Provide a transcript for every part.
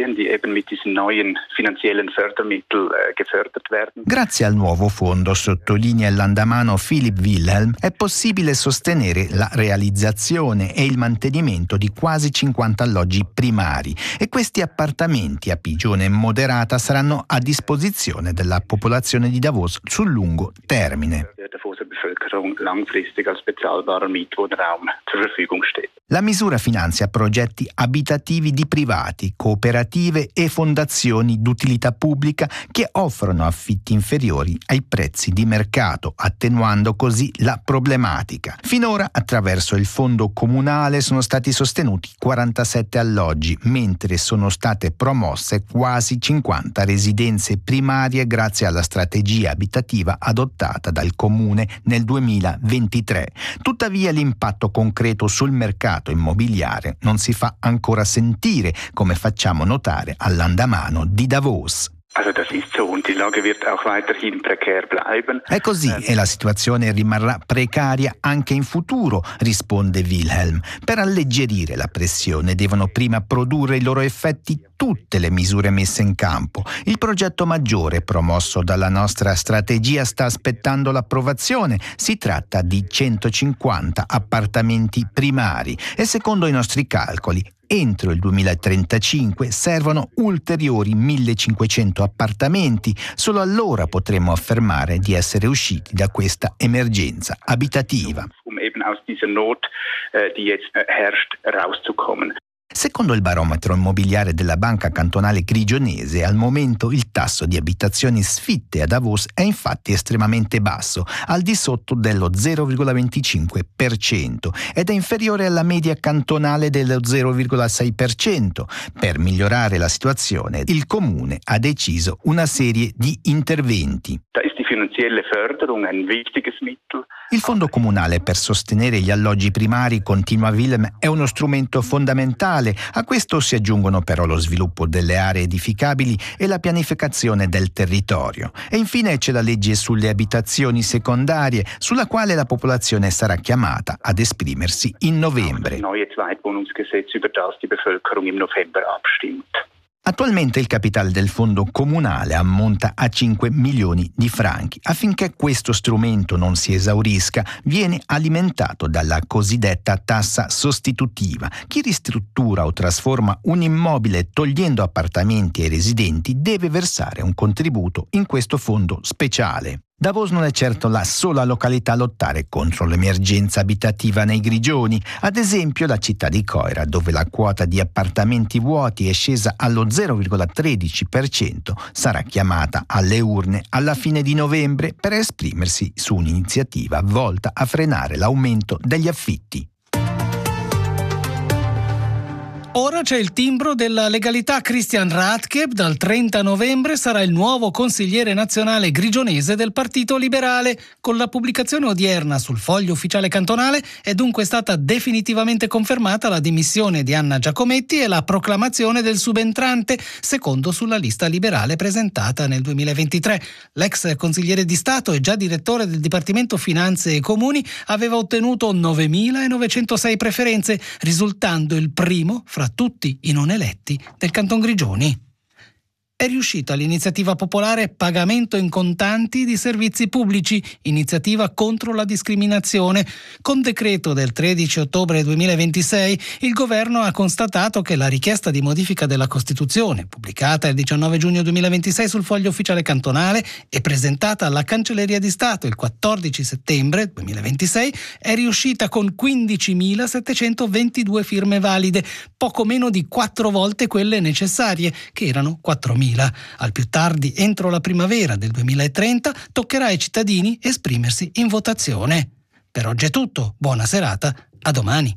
entstehen, die eben mit diesen neuen finanziellen Fördermitteln gefördert werden. Grazie al nuovo fondo, sottolinea l'andamano Philip Wilhelm, è possibile sostenere la realizzazione e il mantenimento di quasi 50 alloggi primari e questi appartamenti a pigione moderata saranno a disposizione della popolazione di Davos sul lungo termine. Langfristig als bezahlbarer Mietwohnraum zur Verfügung steht. La misura finanzia progetti abitativi di privati, cooperative e fondazioni d'utilità pubblica che offrono affitti inferiori ai prezzi di mercato, attenuando così la problematica. Finora, attraverso il fondo comunale, sono stati sostenuti 47 alloggi, mentre sono state promosse quasi 50 residenze primarie grazie alla strategia abitativa adottata dal Comune nel 2023. Tuttavia l'impatto concreto sul mercato immobiliare non si fa ancora sentire, come facciamo notare all'andamano di Davos. Das ist so und die Lage wird auch weiterhin prekär bleiben. È così e la situazione rimarrà precaria anche in futuro, risponde Wilhelm. Per alleggerire la pressione devono prima produrre i loro effetti tutte le misure messe in campo. Il progetto maggiore promosso dalla nostra strategia sta aspettando l'approvazione. Si tratta di 150 appartamenti primari e secondo i nostri calcoli entro il 2035 servono ulteriori 1500 appartamenti. Solo allora potremo affermare di essere usciti da questa emergenza abitativa. Um eben aus dieser Not, die jetzt herrscht, rauszukommen. Secondo il barometro immobiliare della Banca Cantonale Grigionese, al momento il tasso di abitazioni sfitte a Davos è infatti estremamente basso, al di sotto dello 0,25% ed è inferiore alla media cantonale dello 0,6%. Per migliorare la situazione, il Comune ha deciso una serie di interventi. Il fondo comunale per sostenere gli alloggi primari, continua Wilhelm, è uno strumento fondamentale. A questo si aggiungono però lo sviluppo delle aree edificabili e la pianificazione del territorio. E infine c'è la legge sulle abitazioni secondarie, sulla quale la popolazione sarà chiamata ad esprimersi in novembre. Attualmente il capitale del fondo comunale ammonta a 5 milioni di franchi. Affinché questo strumento non si esaurisca, viene alimentato dalla cosiddetta tassa sostitutiva. Chi ristruttura o trasforma un immobile togliendo appartamenti ai residenti deve versare un contributo in questo fondo speciale. Davos non è certo la sola località a lottare contro l'emergenza abitativa nei Grigioni. Ad esempio la città di Coira, dove la quota di appartamenti vuoti è scesa allo 0,13%, sarà chiamata alle urne alla fine di novembre per esprimersi su un'iniziativa volta a frenare l'aumento degli affitti. Ora c'è il timbro della legalità. Christian Rathke dal 30 novembre sarà il nuovo consigliere nazionale grigionese del Partito Liberale. Con la pubblicazione odierna sul foglio ufficiale cantonale è dunque stata definitivamente confermata la dimissione di Anna Giacometti e la proclamazione del subentrante, secondo sulla lista liberale presentata nel 2023. L'ex consigliere di Stato e già direttore del Dipartimento Finanze e Comuni aveva ottenuto 9.906 preferenze, risultando il primo fra tutti i non eletti del Canton Grigioni. È riuscita l'iniziativa popolare Pagamento in contanti di servizi pubblici, iniziativa contro la discriminazione. Con decreto del 13 ottobre 2026 il governo ha constatato che la richiesta di modifica della Costituzione, pubblicata il 19 giugno 2026 sul foglio ufficiale cantonale e presentata alla Cancelleria di Stato il 14 settembre 2026, è riuscita con 15.722 firme valide, poco meno di 4 volte quelle necessarie, che erano 4.000. Al più tardi entro la primavera del 2030 toccherà ai cittadini esprimersi in votazione. Per oggi è tutto, buona serata, a domani.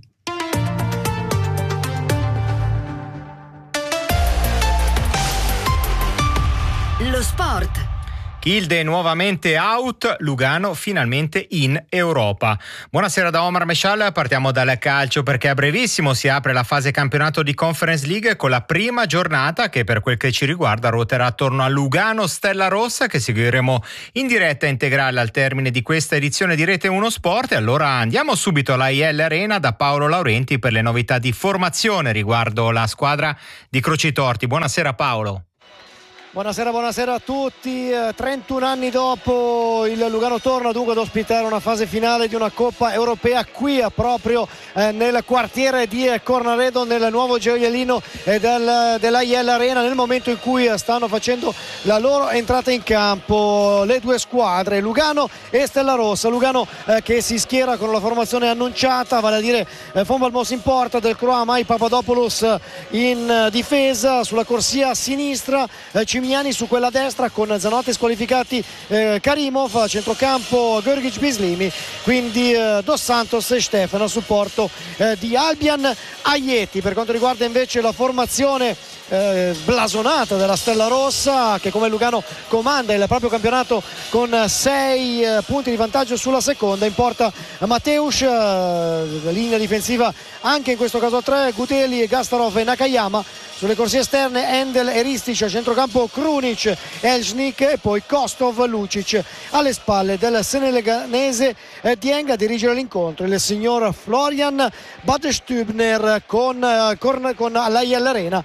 Lo sport. Kilde nuovamente out, Lugano finalmente in Europa. Buonasera da Omar Meshal, partiamo dal calcio perché a brevissimo si apre la fase campionato di Conference League con la prima giornata che per quel che ci riguarda ruoterà attorno a Lugano Stella Rossa, che seguiremo in diretta integrale al termine di questa edizione di Rete 1 Sport. E allora andiamo subito alla IL Arena da Paolo Laurenti per le novità di formazione riguardo la squadra di Crocitorti. Buonasera Paolo. Buonasera a tutti. 31 anni dopo il Lugano torna dunque ad ospitare una fase finale di una Coppa Europea qui proprio nel quartiere di Cornaredo, nel nuovo gioiellino della IL Arena, nel momento in cui stanno facendo la loro entrata in campo le due squadre, Lugano e Stella Rossa. Lugano che si schiera con la formazione annunciata, vale a dire Fonbalmos in porta, Del Croix, Mai, Papadopoulos in difesa, sulla corsia a sinistra Cimiani, su quella destra con Zanotti squalificati, Karimov a centrocampo, Görgic, Bislimi, quindi Dos Santos e Stefano a supporto di Albian Aieti. Per quanto riguarda invece la formazione blasonata della Stella Rossa, che come Lugano comanda il proprio campionato con 6 punti di vantaggio sulla seconda, in porta Mateusz, linea difensiva anche in questo caso a 3, Gudeli, Gastarov e Nakayama, sulle corsie esterne Endel e Ristic, a centrocampo Krunic, Elžnik e poi Kostov, Lucic alle spalle del senegalese Dieng. A dirigere l'incontro il signor Florian Badestübner con l'AIL Arena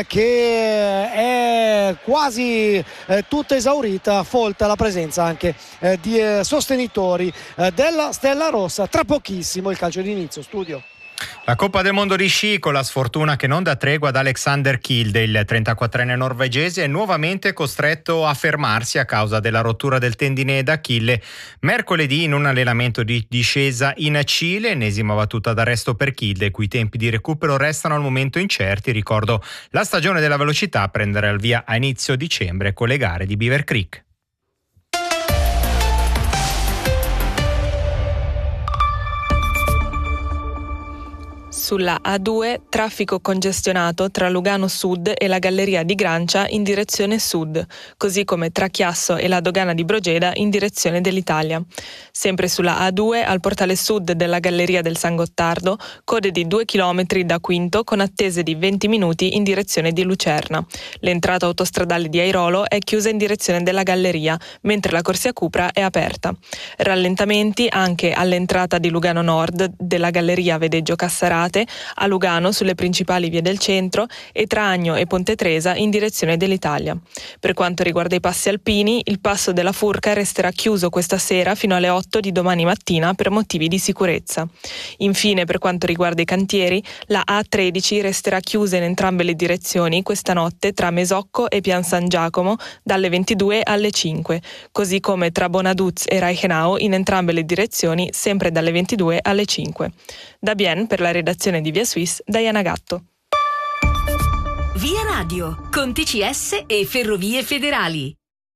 che è quasi tutta esaurita, folta la presenza anche di sostenitori della Stella Rossa. Tra pochissimo il calcio di inizio. Studio. La Coppa del Mondo di sci, con la sfortuna che non dà tregua ad Alexander Kilde. Il 34enne norvegese è nuovamente costretto a fermarsi a causa della rottura del tendine d'Achille mercoledì in un allenamento di discesa in Cile. Ennesima battuta d'arresto per Kilde, cui tempi di recupero restano al momento incerti. Ricordo, la stagione della velocità prenderà il via a inizio dicembre con le gare di Beaver Creek. Sulla A2 traffico congestionato tra Lugano Sud e la Galleria di Grancia in direzione sud, così come tra Chiasso e la dogana di Brogeda in direzione dell'Italia. Sempre sulla A2 al portale sud della Galleria del San Gottardo, code di 2 km da Quinto con attese di 20 minuti in direzione di Lucerna. L'entrata autostradale di Airolo è chiusa in direzione della Galleria, mentre la corsia Cupra è aperta. Rallentamenti anche all'entrata di Lugano Nord della Galleria Vedeggio Cassarate, a Lugano sulle principali vie del centro e tra Agno e Ponte Tresa in direzione dell'Italia. Per quanto riguarda i passi alpini, il passo della Furca resterà chiuso questa sera fino alle 8 di domani mattina per motivi di sicurezza. Infine, per quanto riguarda i cantieri, la A13 resterà chiusa in entrambe le direzioni questa notte tra Mesocco e Pian San Giacomo dalle 22 alle 5, così come tra Bonaduz e Reichenau in entrambe le direzioni sempre dalle 22 alle 5. Da Bien, per la redazione di Via Suisse, Diana Gatto. Via Radio, con TCS e Ferrovie Federali.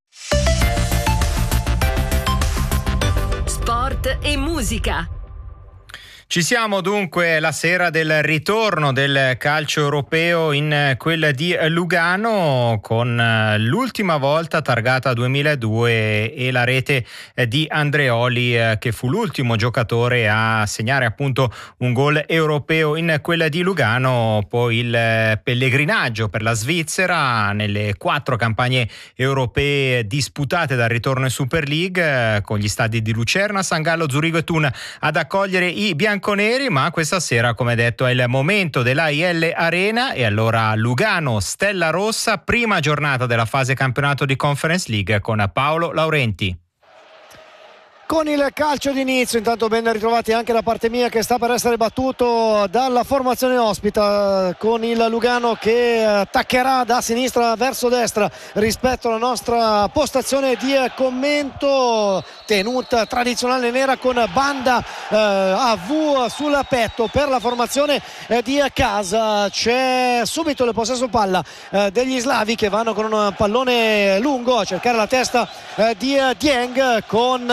Sport e musica. Ci siamo dunque la sera del ritorno del calcio europeo in quella di Lugano, con l'ultima volta targata 2002 e la rete di Andreoli, che fu l'ultimo giocatore a segnare appunto un gol europeo in quella di Lugano. Poi il pellegrinaggio per la Svizzera nelle 4 campagne europee disputate dal ritorno in Super League, con gli stadi di Lucerna, San Gallo, Zurigo e Thun ad accogliere i bianconeri. Ma questa sera, come detto, è il momento della IL Arena e allora Lugano Stella Rossa, prima giornata della fase campionato di Conference League con Paolo Laurenti. Con il calcio d'inizio, intanto ben ritrovati anche da parte mia, che sta per essere battuto dalla formazione ospita, con il Lugano che attaccherà da sinistra verso destra rispetto alla nostra postazione di commento. tenuta tradizionale nera con banda a V sul petto per la formazione di casa. C'è subito il possesso palla degli slavi che vanno con un pallone lungo a cercare la testa di Dieng, con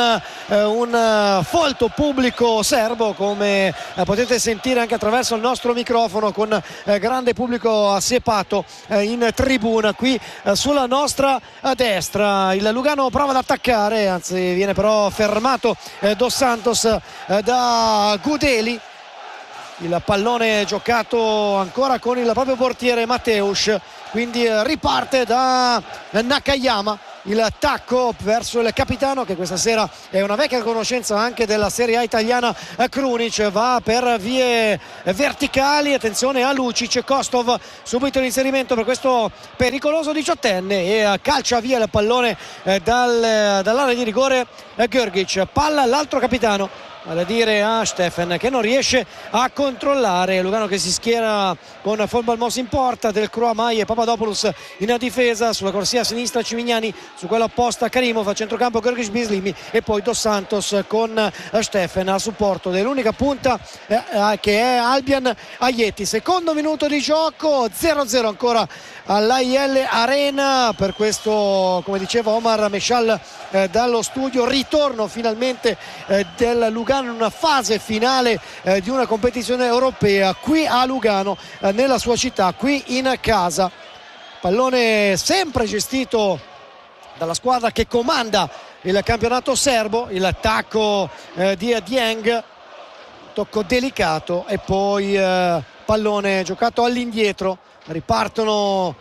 un folto pubblico serbo, come potete sentire anche attraverso il nostro microfono, con grande pubblico assiepato in tribuna qui sulla nostra destra. Il Lugano prova ad attaccare, anzi viene però fermato Dos Santos da Gudeli. Il pallone giocato ancora con il proprio portiere Mateusz, quindi riparte da Nakayama. Il tacco verso il capitano, che questa sera è una vecchia conoscenza anche della Serie A italiana, Krunic, va per vie verticali, attenzione a Lucic, Kostov subito l'inserimento per questo pericoloso 18enne e calcia via il pallone dall'area di rigore Grgic. Palla all'altro capitano, vale a dire a Steffen, che non riesce a controllare. Lugano che si schiera con Von Balmos in porta, Del Croix, Mai e Papadopoulos in difesa, sulla corsia a sinistra Cimignani, su quella opposta Karimov, a centrocampo Grgic, Bislimi e poi Dos Santos con Steffen a supporto dell'unica punta che è Albian Ajeti. Secondo minuto di gioco, 0-0 ancora all'AIL Arena. Per questo, come diceva Omar Meshal dallo studio, ritorno finalmente del Lugano in una fase finale di una competizione europea qui a Lugano, nella sua città, qui in casa. Pallone sempre gestito dalla squadra che comanda il campionato serbo, il tacco di Dieng, tocco delicato e poi pallone giocato all'indietro. Ripartono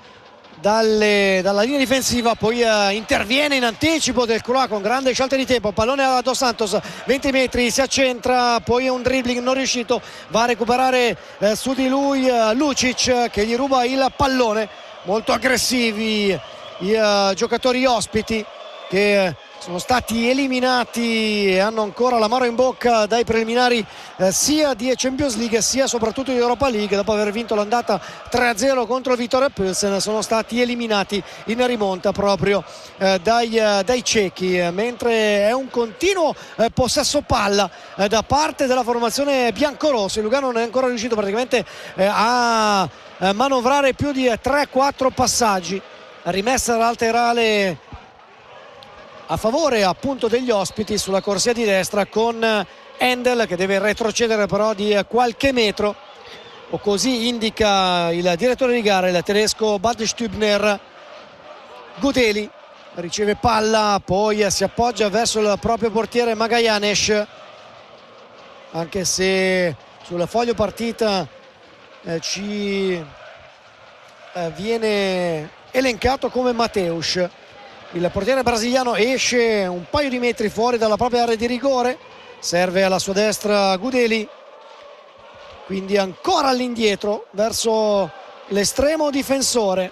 dalla linea difensiva, poi interviene in anticipo Del Croix con grande scelta di tempo, pallone a Dos Santos, 20 metri, si accentra, poi un dribbling non riuscito, va a recuperare su di lui Lucic, che gli ruba il pallone. Molto aggressivi i giocatori ospiti, che sono stati eliminati e hanno ancora l'amaro in bocca dai preliminari sia di Champions League sia soprattutto di Europa League. Dopo aver vinto l'andata 3-0 contro il Viktoria Pilsen, sono stati eliminati in rimonta proprio dai cechi, mentre è un continuo possesso palla da parte della formazione biancorossa. Il Lugano non è ancora riuscito praticamente a manovrare più di 3-4 passaggi. Rimessa laterale a favore appunto degli ospiti sulla corsia di destra, con Endel che deve retrocedere però di qualche metro, o così indica il direttore di gara, il tedesco Bad Stübner. Gudeli riceve palla, poi si appoggia verso il proprio portiere Magajanes, anche se sul foglio partita ci viene elencato come Mateusz. Il portiere brasiliano esce un paio di metri fuori dalla propria area di rigore, serve alla sua destra Gudeli, quindi ancora all'indietro verso l'estremo difensore.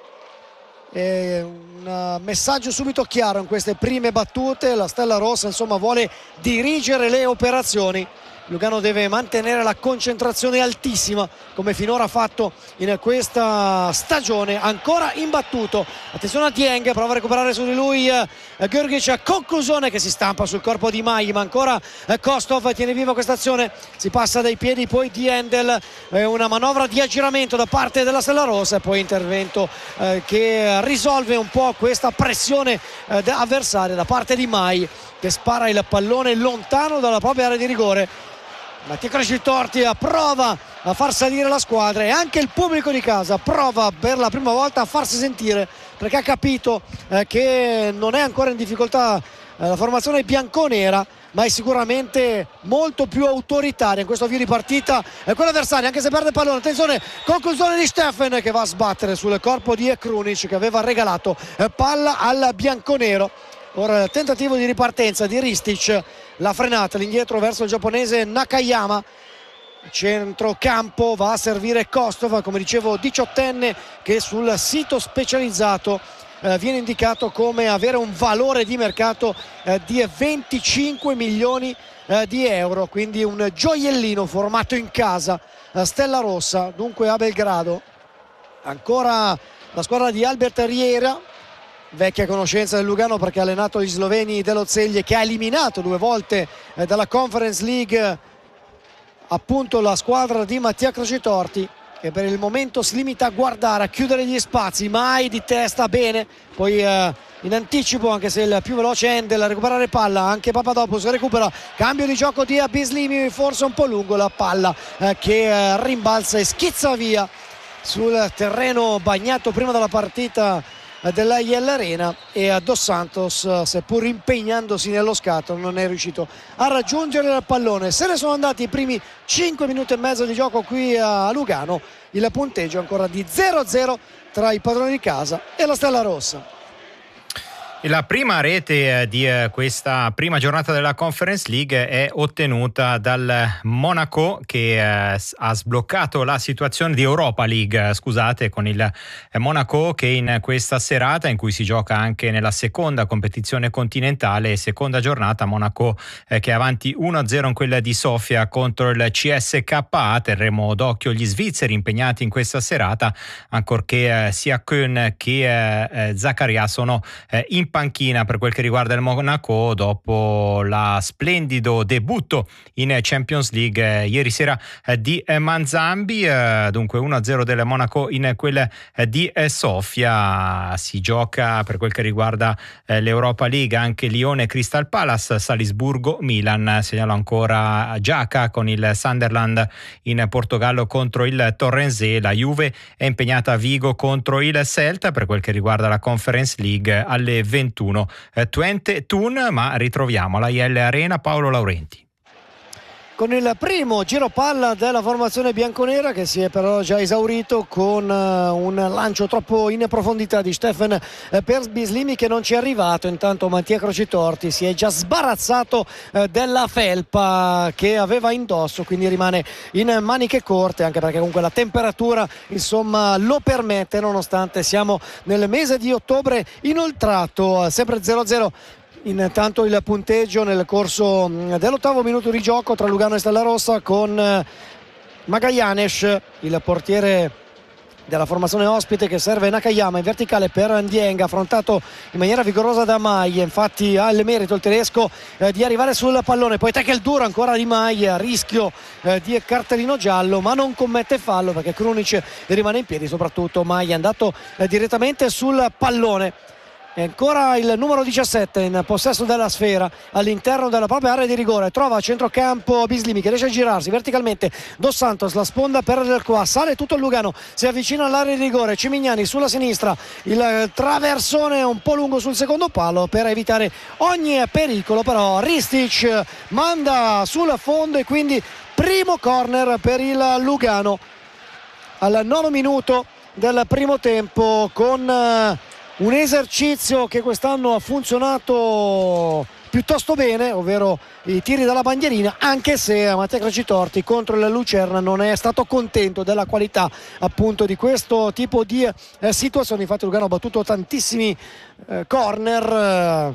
È un messaggio subito chiaro in queste prime battute: la Stella Rossa insomma vuole dirigere le operazioni. Lugano deve mantenere la concentrazione altissima, come finora ha fatto in questa stagione. Ancora imbattuto, attenzione a Dieng, prova a recuperare su di lui Grgic, conclusione che si stampa sul corpo di Mai, ma ancora Kostov tiene viva questa azione, si passa dai piedi poi di Endel, una manovra di aggiramento da parte della Stella Rossa e poi intervento che risolve un po' questa pressione avversaria da parte di Mai, che spara il pallone lontano dalla propria area di rigore. Mattia Crescitorti prova a far salire la squadra e anche il pubblico di casa prova per la prima volta a farsi sentire, perché ha capito che non è ancora in difficoltà la formazione bianconera, ma è sicuramente molto più autoritaria in questo avvio di partita quello avversario, anche se perde il pallone. Attenzione, conclusione di Steffen che va a sbattere sul corpo di Krunic, che aveva regalato palla al bianconero. Ora il tentativo di ripartenza di Ristic, la frenata, l'indietro verso il giapponese Nakayama. Centrocampo va a servire Kostov, come dicevo 18enne, che sul sito specializzato viene indicato come avere un valore di mercato di 25 milioni di euro, quindi un gioiellino formato in casa. Stella Rossa dunque a Belgrado. Ancora la squadra di Albert Riera vecchia conoscenza del Lugano perché ha allenato gli sloveni dello Zeglie, che ha eliminato 2 volte dalla Conference League appunto la squadra di Mattia Crocitorti, che per il momento si limita a guardare, a chiudere gli spazi, mai di testa, bene, poi in anticipo, anche se il più veloce Endel a recuperare palla, anche Papadopoulos recupera, cambio di gioco di Bislimi, forse un po' lungo, la palla che rimbalza e schizza via sul terreno bagnato prima della partita della IL Arena, e Dos Santos, seppur impegnandosi nello scatto, non è riuscito a raggiungere il pallone. Se ne sono andati i primi 5 minuti e mezzo di gioco qui a Lugano, il punteggio ancora di 0-0 tra i padroni di casa e la Stella Rossa. La prima rete di questa prima giornata della Conference League è ottenuta dal Monaco, che ha sbloccato la situazione di Europa League, scusate, con il Monaco che in questa serata, in cui si gioca anche nella seconda competizione continentale, seconda giornata, Monaco che è avanti 1-0 in quella di Sofia contro il CSKA. Terremo d'occhio gli svizzeri impegnati in questa serata, ancorché sia Köhn che Zaccaria sono in panchina per quel che riguarda il Monaco dopo la splendido debutto in Champions League ieri sera di Manzambi. Dunque 1-0 del Monaco in quella di Sofia. Si gioca per quel che riguarda l'Europa League anche Lione Crystal Palace, Salisburgo Milan. Segnalo ancora Giaca con il Sunderland in Portogallo contro il Torrensé. La Juve è impegnata a Vigo contro il Celta. Per quel che riguarda la Conference League alle 21 Twente Thun, ma ritroviamo la IL Arena. Paolo Laurenti. Con il primo giro palla della formazione bianconera, che si è però già esaurito con un lancio troppo in profondità di Stefan Bislimi, che non ci è arrivato. Intanto Mattia Crocitorti si è già sbarazzato della felpa che aveva indosso, quindi rimane in maniche corte, anche perché comunque la temperatura insomma lo permette, nonostante siamo nel mese di ottobre inoltrato. Sempre 0-0 intanto il punteggio nel corso dell'8° minuto di gioco tra Lugano e Stella Rossa, con Magallanes, il portiere della formazione ospite, che serve Nakayama in verticale per Ndienga, affrontato in maniera vigorosa da Maia. Infatti ha il merito il tedesco di arrivare sul pallone, poi tackle duro ancora di Maia, rischio di cartellino giallo, ma non commette fallo perché Krunic rimane in piedi. Soprattutto Maia è andato direttamente sul pallone. E ancora il numero 17 in possesso della sfera all'interno della propria area di rigore, trova a centrocampo Bislimi, che riesce a girarsi verticalmente. Dos Santos la sponda per Del Qua, sale tutto il Lugano, si avvicina all'area di rigore. Cimignani sulla sinistra, il traversone un po' lungo sul secondo palo per evitare ogni pericolo, però Ristic manda sul fondo e quindi primo corner per il Lugano al 9° minuto del primo tempo, con un esercizio che quest'anno ha funzionato piuttosto bene, ovvero i tiri dalla bandierina, anche se Mattia Crocitorti contro il Lucerna non è stato contento della qualità appunto di questo tipo di situazioni. Infatti Lugano ha battuto tantissimi corner,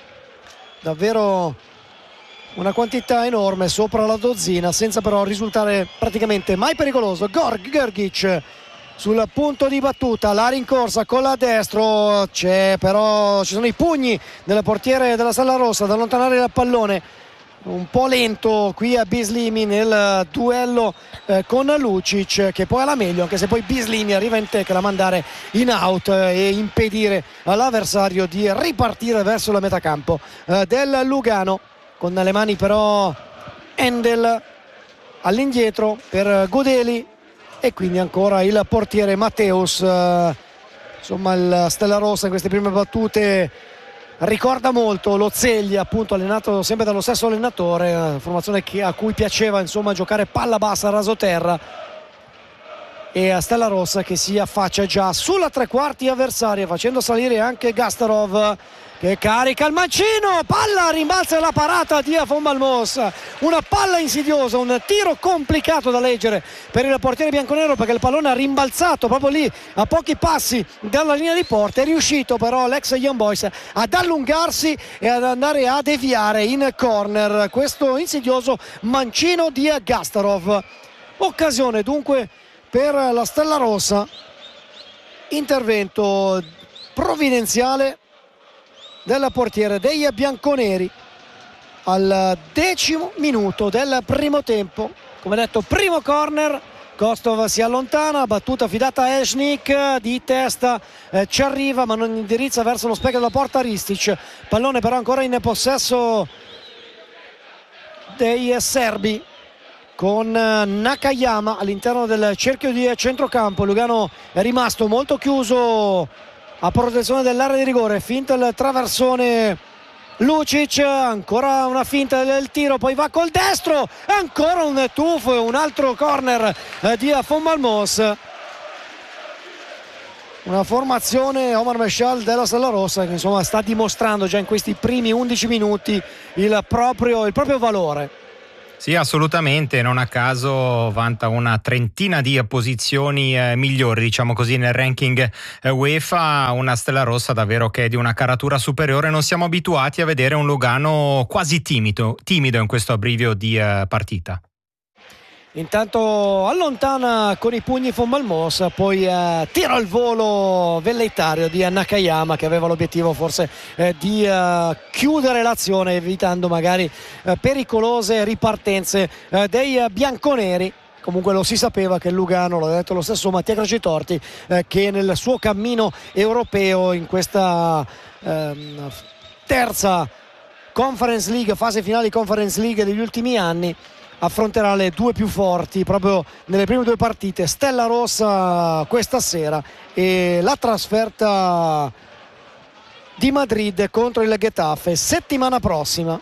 davvero una quantità enorme, sopra la dozzina, senza però risultare praticamente mai pericoloso. Grgic sul punto di battuta, la rincorsa con la destra, però ci sono i pugni del portiere della Stella Rossa ad allontanare il pallone. Un po' lento qui a Bislimi nel duello con Lucic, che poi ha la meglio, anche se poi Bislimi arriva in tackle a mandare in out e impedire all'avversario di ripartire verso la metacampo del Lugano. Con le mani però Endel all'indietro per Godeli, e quindi ancora il portiere Matteus. Insomma il Stella Rossa in queste prime battute ricorda molto lo Zeglie, appunto allenato sempre dallo stesso allenatore, formazione a cui piaceva insomma giocare palla bassa a rasoterra, e a Stella Rossa che si affaccia già sulla tre quarti avversaria, facendo salire anche Gastarov, che carica il mancino, palla rimbalza la parata di Afon Balmos, una palla insidiosa, un tiro complicato da leggere per il portiere bianconero, perché il pallone ha rimbalzato proprio lì a pochi passi dalla linea di porta. È riuscito però l'ex Young Boys ad allungarsi e ad andare a deviare in corner questo insidioso mancino di Gastarov. Occasione dunque per la Stella Rossa, intervento provvidenziale del portiere dei bianconeri al 10° minuto del primo tempo. Come detto, primo corner, Kostov si allontana, battuta affidata a Esnik, di testa ci arriva ma non indirizza verso lo specchio della porta Ristic, pallone però ancora in possesso dei serbi con Nakayama all'interno del cerchio di centrocampo. Lugano è rimasto molto chiuso a protezione dell'area di rigore, finta il traversone Lucic, ancora una finta del tiro, poi va col destro, ancora un tuffo e un altro corner di Von Malmos. Una formazione Omar Meshal della Stella Rossa che insomma sta dimostrando già in questi primi 11 minuti il proprio valore. Sì, assolutamente, non a caso vanta una trentina di posizioni migliori, diciamo così, nel ranking UEFA, una Stella Rossa davvero che è di una caratura superiore. Non siamo abituati a vedere un Lugano quasi timido in questo abbrivio di partita. Intanto allontana con i pugni Von Malmos, poi tira al volo velleitario di Nakayama che aveva l'obiettivo forse di chiudere l'azione evitando magari pericolose ripartenze dei bianconeri. Comunque lo si sapeva che il Lugano, l'ha detto lo stesso Mattia Crocitorti, che nel suo cammino europeo in questa terza Conference League, fase finale di Conference League degli ultimi anni, affronterà le due più forti proprio nelle prime due partite, Stella Rossa questa sera e la trasferta di Madrid contro il Getafe settimana prossima.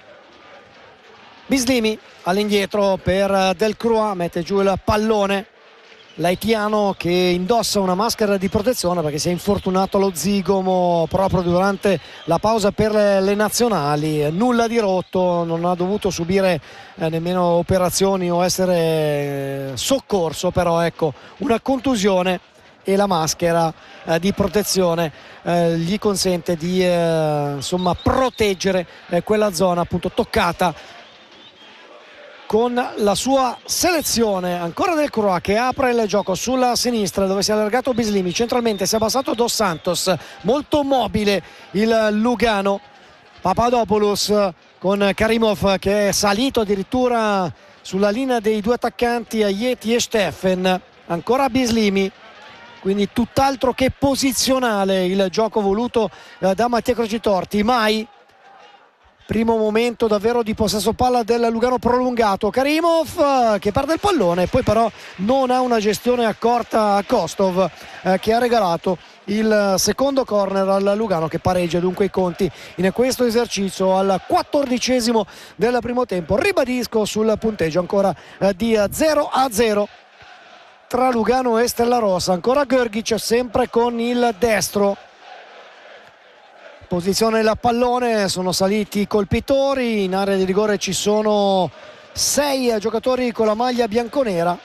Bislimi all'indietro per Delcroix, mette giù il pallone, l'haitiano che indossa una maschera di protezione perché si è infortunato allo zigomo proprio durante la pausa per le nazionali, nulla di rotto, non ha dovuto subire nemmeno operazioni o essere soccorso, però ecco, una contusione e la maschera di protezione gli consente di insomma proteggere quella zona appunto toccata con la sua selezione. Ancora Del Croix che apre il gioco sulla sinistra dove si è allargato Bislimi, centralmente si è abbassato Dos Santos, molto mobile il Lugano. Papadopoulos con Karimov che è salito addirittura sulla linea dei due attaccanti Aieti e Steffen, ancora Bislimi, quindi tutt'altro che posizionale il gioco voluto da Mattia Crocitorti. Mai primo momento davvero di possesso palla del Lugano prolungato, Karimov che perde il pallone, poi però non ha una gestione accorta a Kostov che ha regalato il secondo corner al Lugano che pareggia dunque i conti in questo esercizio al 14° del primo tempo. Ribadisco sul punteggio ancora di 0-0 tra Lugano e Stella Rossa, ancora Grgic sempre con il destro. Posizione del pallone, sono saliti i colpitori, in area di rigore ci sono 6 giocatori con la maglia bianconera.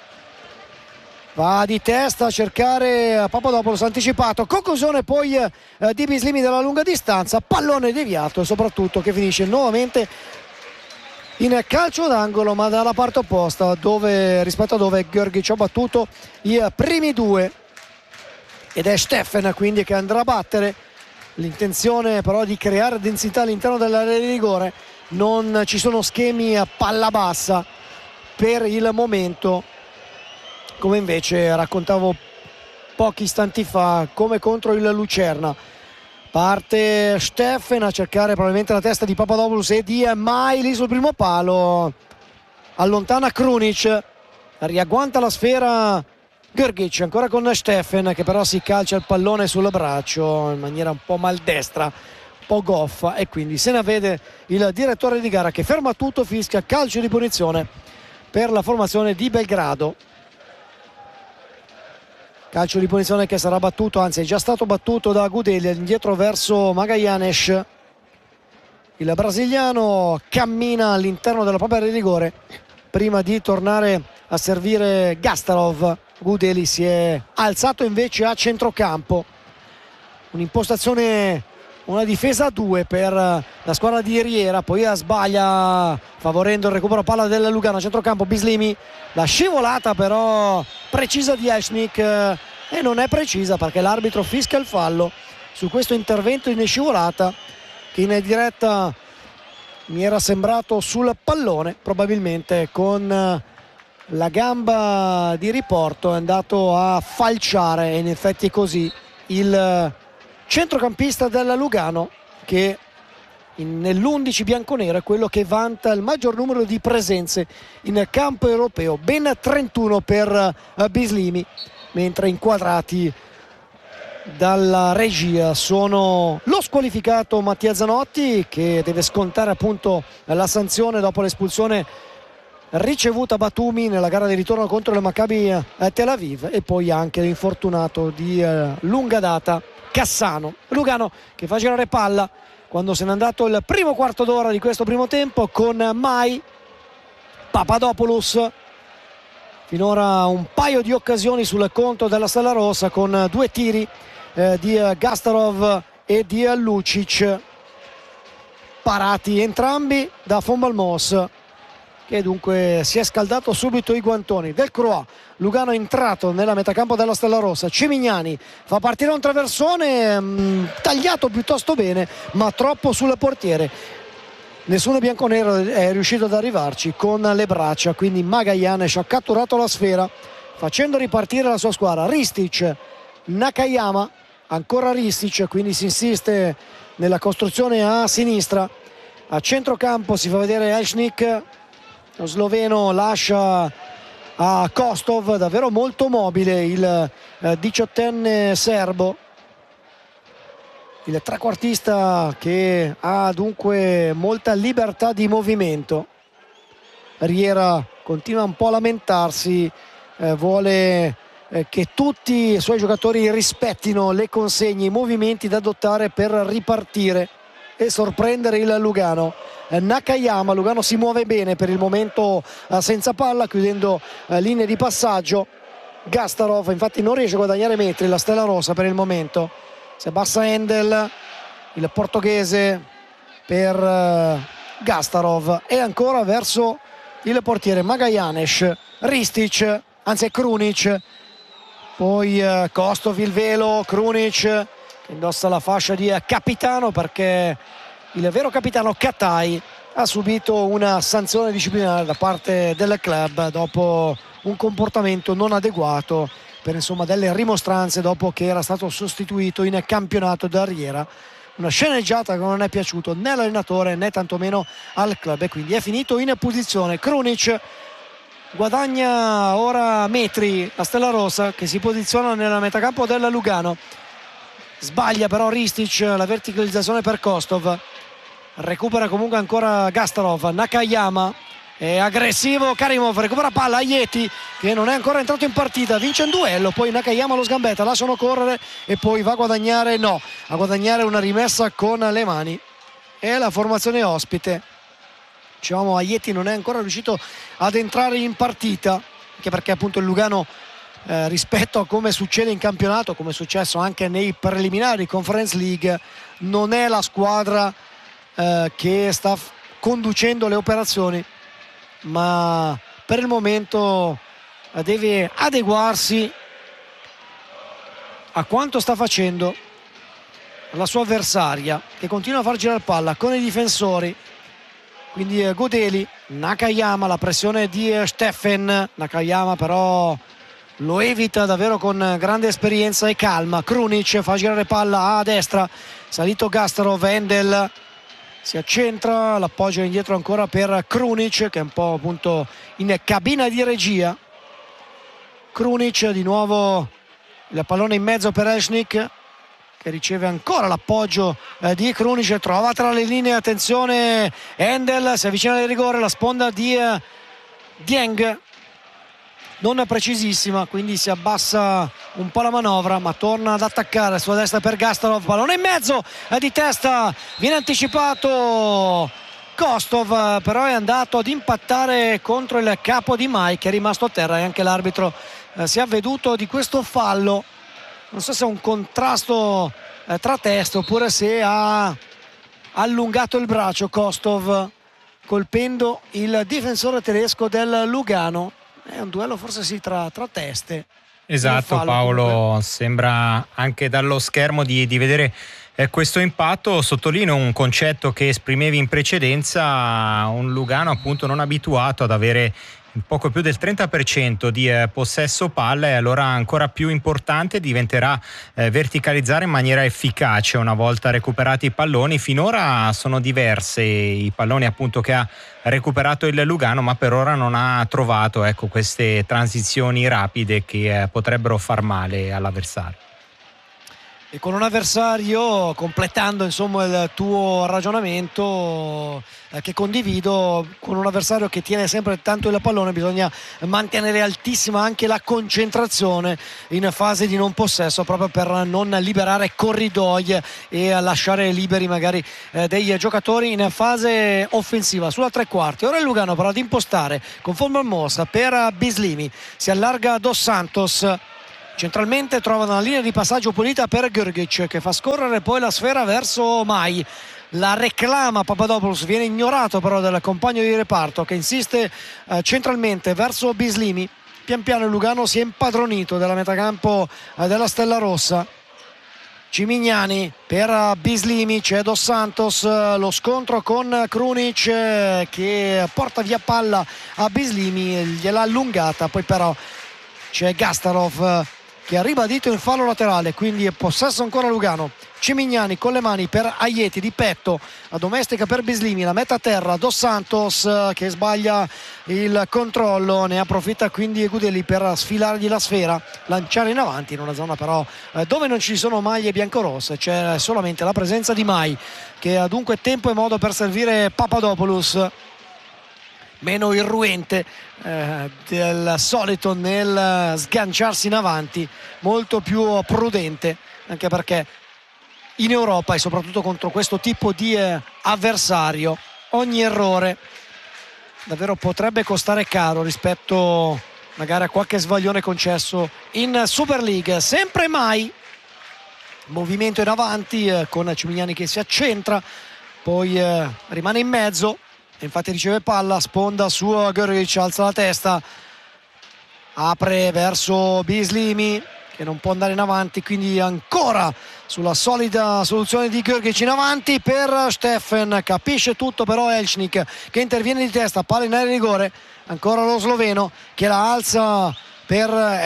Va di testa a cercare Papadopoulos anticipato, conclusione poi di Bislimi dalla lunga distanza, pallone deviato e soprattutto che finisce nuovamente in calcio d'angolo ma dalla parte opposta rispetto a dove Grgic ha battuto i primi due, ed è Steffen quindi che andrà a battere. L'intenzione però di creare densità all'interno dell'area di rigore, non ci sono schemi a palla bassa per il momento, come invece raccontavo pochi istanti fa come contro il Lucerna. Parte Steffen a cercare probabilmente la testa di Papadopoulos e di Maili sul primo palo, allontana Krunic, riagguanta la sfera Grgic ancora con Steffen che però si calcia il pallone sul braccio in maniera un po' maldestra, un po' goffa, e quindi se ne vede il direttore di gara che ferma tutto, fischia calcio di punizione per la formazione di Belgrado. Calcio di punizione che sarà battuto, anzi è già stato battuto da Gudeli, indietro verso Magallanes. Il brasiliano cammina all'interno della propria area di rigore prima di tornare a servire Gastarov. Gudeli si è alzato invece a centrocampo, un'impostazione, una difesa a 2 per la squadra di Riera, poi sbaglia favorendo il recupero palla del Lugano a centrocampo. Bislimi, la scivolata però precisa di Esnik e non è precisa perché l'arbitro fischia il fallo su questo intervento in scivolata che in diretta mi era sembrato sul pallone, probabilmente con la gamba di riporto è andato a falciare, e in effetti è così. Il centrocampista della Lugano, che nell'11 bianconero è quello che vanta il maggior numero di presenze in campo europeo, ben 31 per Bislimi, mentre inquadrati dalla regia sono lo squalificato Mattia Zanotti, che deve scontare appunto la sanzione dopo l'espulsione ricevuta Batumi nella gara di ritorno contro il Maccabi Tel Aviv, e poi anche l'infortunato di lunga data Cassano. Lugano che fa girare palla quando se n'è andato il primo quarto d'ora di questo primo tempo, con Mai, Papadopoulos. Finora un paio di occasioni sul conto della Stella Rossa, con 2 tiri di Gastarov e di Lucic, parati entrambi da Von Balmos, che dunque si è scaldato subito i guantoni. Del Croix, Lugano è entrato nella metacampo della Stella Rossa. Cimignani fa partire un traversone tagliato piuttosto bene, ma troppo sul portiere. Nessuno bianconero è riuscito ad arrivarci con le braccia, quindi Magajanes ha catturato la sfera facendo ripartire la sua squadra. Ristic, Nakayama, ancora Ristic, quindi si insiste nella costruzione a sinistra. A centrocampo si fa vedere Elšnik, lo sloveno lascia a Kostov, davvero molto mobile il 18enne serbo, il trequartista che ha dunque molta libertà di movimento. Riera continua un po' a lamentarsi, vuole che tutti i suoi giocatori rispettino le consegne, i movimenti da adottare per ripartire e sorprendere il Lugano. Nakayama, Lugano si muove bene per il momento senza palla, chiudendo linee di passaggio. Gastarov infatti non riesce a guadagnare metri, la Stella Rossa per il momento. Si abbassa Endel, il portoghese, per Gastarov, e ancora verso il portiere Magajanes. Ristic, anzi è Krunic, poi Kostov il velo, Krunic che indossa la fascia di capitano, perché il vero capitano Katai ha subito una sanzione disciplinare da parte del club dopo un comportamento non adeguato, per insomma delle rimostranze dopo che era stato sostituito in campionato da Riera. Una sceneggiata che non è piaciuto né all'allenatore né tantomeno al club, e quindi è finito in posizione. Krunic guadagna ora metri, la Stella Rossa che si posiziona nella metacampo della Lugano. Sbaglia però Ristic la verticalizzazione per Kostov, recupera comunque ancora Gastarov. Nakayama è aggressivo, Karimov recupera palla, Aieti che non è ancora entrato in partita, vince un duello, poi Nakayama lo sgambetta, lasciano correre e poi va a guadagnare, no, a guadagnare una rimessa con le mani. E la formazione ospite, diciamo, Aieti non è ancora riuscito ad entrare in partita, anche perché appunto il Lugano rispetto a come succede in campionato, come è successo anche nei preliminari Conference League, non è la squadra che sta conducendo le operazioni, ma per il momento deve adeguarsi a quanto sta facendo la sua avversaria, che continua a far girare palla con i difensori. Quindi Godeli, Nakayama, la pressione di Steffen. Nakayama però lo evita davvero con grande esperienza e calma. Krunic fa girare palla a destra, salito Gastarov, Endel si accentra, l'appoggio indietro ancora per Krunic, che è un po' appunto in cabina di regia. Krunic, di nuovo il pallone in mezzo per Elšnik, che riceve ancora l'appoggio di Krunic, trova tra le linee, attenzione Endel, si avvicina al rigore, la sponda di Dieng non precisissima, quindi si abbassa un po' la manovra, ma torna ad attaccare sulla destra per Gastarov, pallone in mezzo, di testa, viene anticipato Kostov, però è andato ad impattare contro il capo di Mai, che è rimasto a terra, e anche l'arbitro si è avveduto di questo fallo. Non so se è un contrasto tra teste oppure se ha allungato il braccio Kostov, colpendo il difensore tedesco del Lugano. È un duello forse sì tra teste. Esatto, Paolo, sembra anche dallo schermo di vedere questo impatto. Sottolineo un concetto che esprimevi in precedenza, un Lugano appunto non abituato ad avere poco più del 30% di possesso palla, e allora ancora più importante diventerà verticalizzare in maniera efficace una volta recuperati i palloni. Finora sono diverse i palloni appunto che ha recuperato il Lugano, ma per ora non ha trovato queste transizioni rapide che potrebbero far male all'avversario. E con un avversario, completando insomma il tuo ragionamento che condivido, con un avversario che tiene sempre tanto il pallone, bisogna mantenere altissima anche la concentrazione in fase di non possesso, proprio per non liberare corridoi e lasciare liberi magari dei giocatori in fase offensiva. Sulla tre quarti ora il Lugano però ad impostare con Formalmosa per Bislimi, si allarga Dos Santos. Centralmente trova una linea di passaggio pulita per Grgic, che fa scorrere poi la sfera verso Mai. La reclama Papadopoulos, viene ignorato però dal compagno di reparto, che insiste centralmente verso Bislimi. Pian piano il Lugano si è impadronito della metacampo della Stella Rossa. Cimignani per Bislimi, c'è Dos Santos, lo scontro con Krunic che porta via palla a Bislimi, gliel'ha allungata, poi però c'è Gastarov che ha ribadito il fallo laterale, quindi è possesso ancora Lugano. Cimignani con le mani per Aieti di petto, la domestica per Bislimi, la mette a terra Dos Santos che sbaglia il controllo, ne approfitta quindi Gudeli per sfilargli la sfera, lanciare in avanti in una zona però dove non ci sono maglie biancorosse, c'è solamente la presenza di Mai, che ha dunque tempo e modo per servire Papadopoulos, meno irruente del solito nel sganciarsi in avanti, molto più prudente, anche perché in Europa e soprattutto contro questo tipo di avversario ogni errore davvero potrebbe costare caro rispetto magari a qualche sbaglione concesso in Super League. Sempre Mai, movimento in avanti con Cimignani che si accentra, poi rimane in mezzo, infatti riceve palla, sponda su Grgic, alza la testa, apre verso Bislimi che non può andare in avanti, quindi ancora sulla solida soluzione di Grgic in avanti per Steffen, capisce tutto però Elšnik che interviene di testa, palla in area di rigore, ancora lo sloveno che la alza per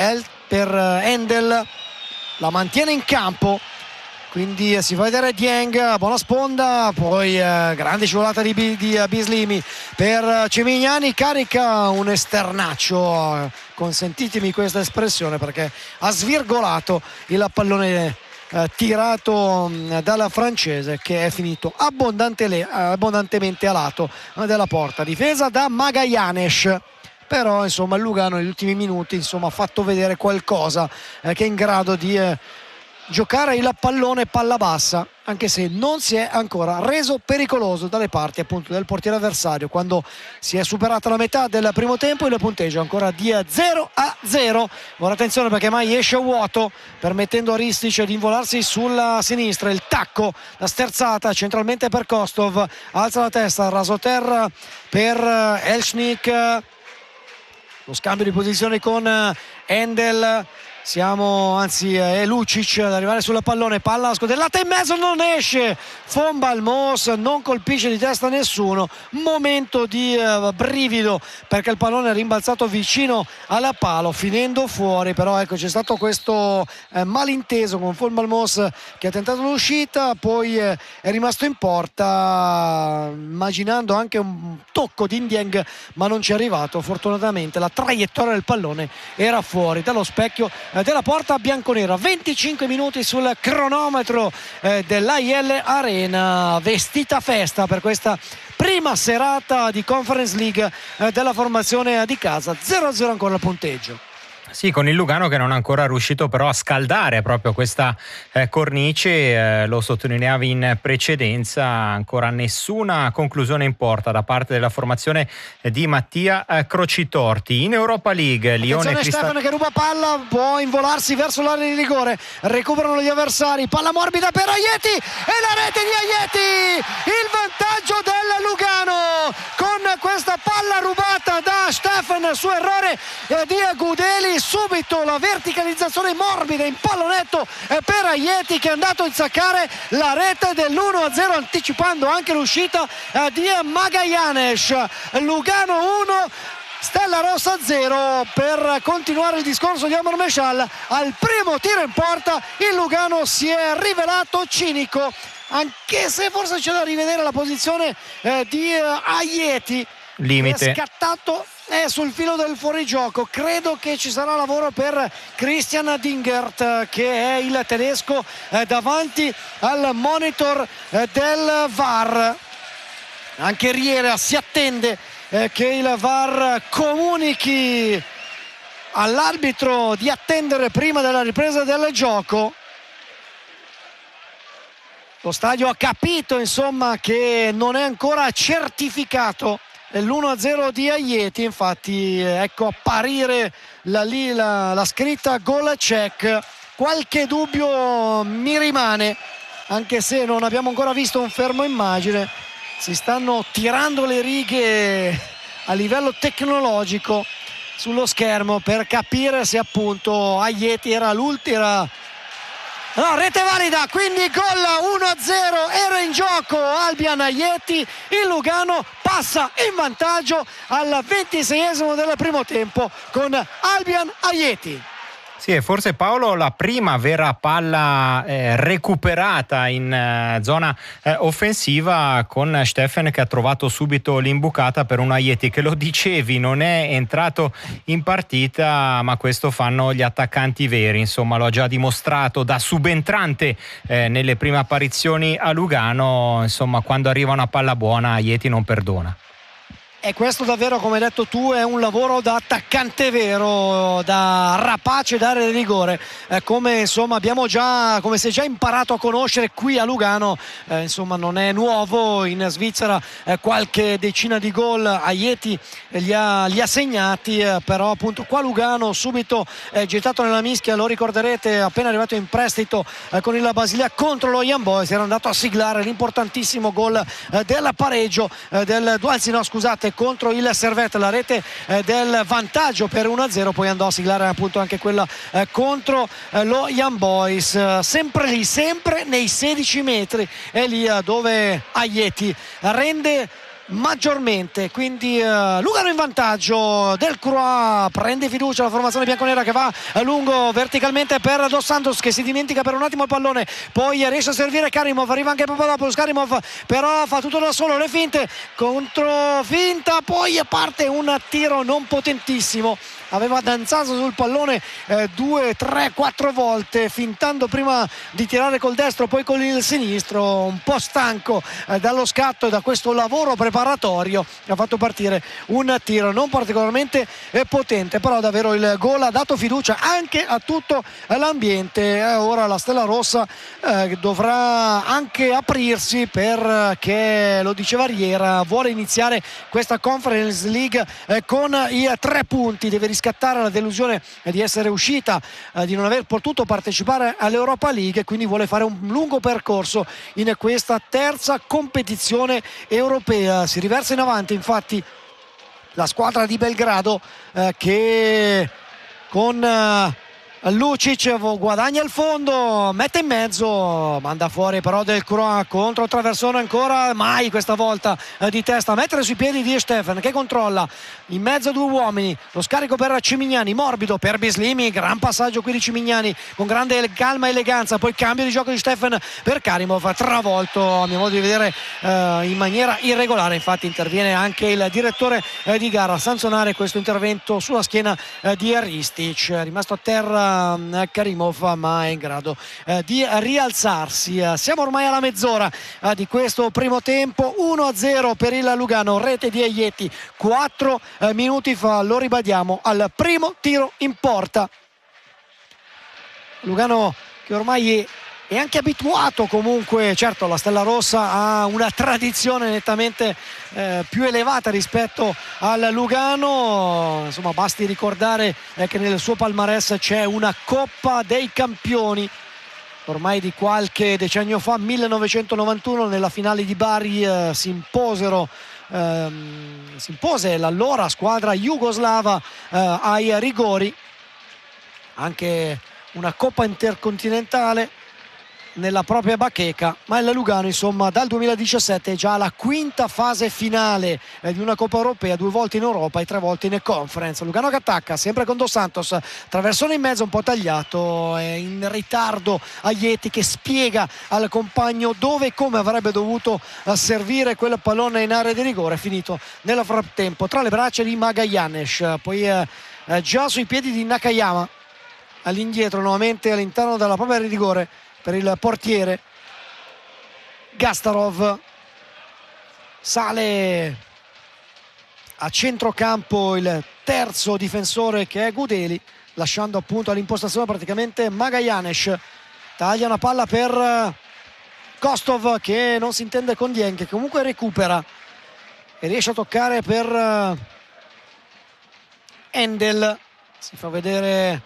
Endel, la mantiene in campo. Quindi si fa vedere Dieng, buona sponda, poi grande scivolata di Bislimi per Cimignani, carica un esternaccio, consentitemi questa espressione perché ha svirgolato il pallone tirato dal francese, che è finito abbondantemente a lato della porta, difesa da Magallanes. Però insomma il Lugano negli ultimi minuti ha fatto vedere qualcosa che è in grado di giocare il pallone palla bassa, anche se non si è ancora reso pericoloso dalle parti appunto del portiere avversario. Quando si è superata la metà del primo tempo il punteggio è ancora di 0-0. Ora attenzione perché Mai esce a vuoto, permettendo a Ristic di involarsi sulla sinistra. Il tacco, la sterzata centralmente per Kostov, alza la testa Rasoter per Elšnik, lo scambio di posizioni con Endel. È Lucic ad arrivare sul pallone, palla scodellata in mezzo, non esce, fomba il Mos, non colpisce di testa nessuno, momento di brivido perché il pallone è rimbalzato vicino alla palo finendo fuori, però ecco c'è stato questo malinteso con Formalmos che ha tentato l'uscita, poi è rimasto in porta immaginando anche un tocco di Dieng, ma non ci è arrivato. Fortunatamente la traiettoria del pallone era fuori dallo specchio della porta bianconera. 25 minuti sul cronometro dell'AIL Arena, vestita festa per questa prima serata di Conference League della formazione di casa. 0-0 ancora il punteggio. Sì, con il Lugano che non è ancora riuscito però a scaldare proprio questa cornice, lo sottolineavi in precedenza, ancora nessuna conclusione in porta da parte della formazione di Mattia Crocitorti. In Europa League Lione e Stefano che ruba palla, può involarsi verso l'area di rigore, recuperano gli avversari, palla morbida per Aieti e la rete di Aieti, il vantaggio del Lugano con questa palla rubata messa da Steffen su errore di Gudeli, subito la verticalizzazione morbida in pallonetto per Ajeti, che è andato a insaccare la rete dell'1-0, anticipando anche l'uscita di Magallanes. Lugano 1, Stella Rossa 0. Per continuare il discorso di Omar Meshal, al primo tiro in porta il Lugano si è rivelato cinico, anche se forse c'è da rivedere la posizione di Ajeti, limite, che è scattato sul filo del fuorigioco. Credo che ci sarà lavoro per Christian Dingert, che è il tedesco davanti al monitor del VAR. Anche Riera si attende che il VAR comunichi all'arbitro di attendere prima della ripresa del gioco. Lo stadio ha capito, insomma, che non è ancora certificato l'1-0 di Ajeti. Infatti ecco apparire la scritta goal check. Qualche dubbio mi rimane, anche se non abbiamo ancora visto un fermo immagine. Si stanno tirando le righe a livello tecnologico sullo schermo per capire se appunto Ajeti era l'ultima. No, rete valida, quindi gol 1-0, era in gioco Albian Ajeti. Il Lugano passa in vantaggio al 26esimo del primo tempo con Albian Ajeti. Sì, e forse Paolo la prima vera palla recuperata in zona offensiva, con Steffen che ha trovato subito l'imbucata per un Ajeti che, lo dicevi, non è entrato in partita, ma questo fanno gli attaccanti veri, insomma lo ha già dimostrato da subentrante nelle prime apparizioni a Lugano. Insomma, quando arriva una palla buona Ajeti non perdona. E questo davvero, come hai detto tu, è un lavoro da attaccante vero, da rapace d'area di rigore, come insomma come si è già imparato a conoscere qui a Lugano. Insomma non è nuovo, in Svizzera qualche decina di gol Ajeti li ha segnati, però appunto qua a Lugano subito gettato nella mischia. Lo ricorderete, appena arrivato in prestito con il Basilea contro lo Young Boys, era andato a siglare l'importantissimo gol del pareggio contro il Servette, la rete del vantaggio per 1-0. Poi andò a siglare appunto anche quella contro lo Young Boys, sempre lì, sempre nei 16 metri, è lì dove Ajeti rende maggiormente. Quindi Lugano in vantaggio. Del Croix prende fiducia, la formazione bianconera che va a lungo verticalmente per Dos Santos, che si dimentica per un attimo il pallone, poi riesce a servire Karimov, arriva anche Papadopoulos. Karimov però fa tutto da solo, le finte contro finta, poi parte un tiro non potentissimo. Aveva danzato sul pallone 2, 3, 4 volte, fintando prima di tirare col destro poi con il sinistro, un po' stanco dallo scatto e da questo lavoro preparatorio. Ha fatto partire un tiro non particolarmente potente, però davvero il gol ha dato fiducia anche a tutto l'ambiente. Ora la Stella Rossa dovrà anche aprirsi, perché, lo diceva Riera, vuole iniziare questa Conference League con i 3 punti. Deve riscattare la delusione di essere uscita, di non aver potuto partecipare all'Europa League, e quindi vuole fare un lungo percorso in questa terza competizione europea. Si riversa in avanti infatti la squadra di Belgrado, che con Lucic guadagna il fondo, mette in mezzo, manda fuori però Del Croix contro traversone ancora, mai questa volta di testa a mettere sui piedi di Steffen, che controlla in mezzo a 2 uomini, lo scarico per Cimignani, morbido per Bislimi, gran passaggio qui di Cimignani con grande calma e eleganza, poi cambio di gioco di Steffen per Karimov, travolto a mio modo di vedere in maniera irregolare. Infatti interviene anche il direttore di gara a sanzionare questo intervento sulla schiena di Ristic, è rimasto a terra Karimov, ma è in grado di rialzarsi. Siamo ormai alla mezz'ora di questo primo tempo, 1-0 per il Lugano, rete di Ajeti 4 minuti fa, lo ribadiamo, al primo tiro in porta. Lugano che ormai è anche abituato, comunque, certo la Stella Rossa ha una tradizione nettamente più elevata rispetto al Lugano, insomma basti ricordare che nel suo palmarès c'è una Coppa dei Campioni ormai di qualche decennio fa, 1991, nella finale di Bari si imposero si impose l'allora squadra jugoslava ai rigori. Anche una Coppa Intercontinentale nella propria bacheca, ma il Lugano insomma dal 2017 è già alla quinta fase finale di una Coppa Europea, 2 volte in Europa e 3 volte in Conference. Lugano che attacca sempre con Dos Santos, traversone in mezzo un po' tagliato, è in ritardo Ajeti che spiega al compagno dove e come avrebbe dovuto servire quel pallone in area di rigore, finito nel frattempo tra le braccia di Magallanes, poi già sui piedi di Nakayama, all'indietro nuovamente all'interno della propria area di rigore per il portiere. Gastarov sale a centrocampo il terzo difensore che è Gudeli, lasciando appunto all'impostazione praticamente Magallanes. Taglia una palla per Kostov che non si intende con Dien, che comunque recupera e riesce a toccare per Endel. Si fa vedere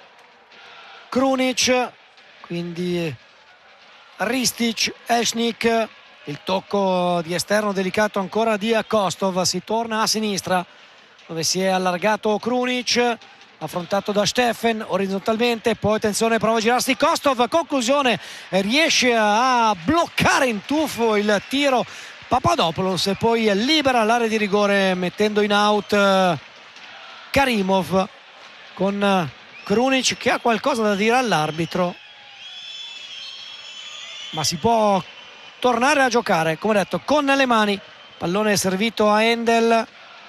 Krunic, quindi Ristic, Elšnik, il tocco di esterno delicato ancora di Kostov. Si torna a sinistra dove si è allargato Krunic, affrontato da Steffen orizzontalmente, poi attenzione, prova a girarsi Kostov, conclusione, riesce a bloccare in tuffo il tiro Papadopoulos e poi libera l'area di rigore mettendo in out Karimov, con Krunic che ha qualcosa da dire all'arbitro, ma si può tornare a giocare come detto con le mani. Pallone servito a Endel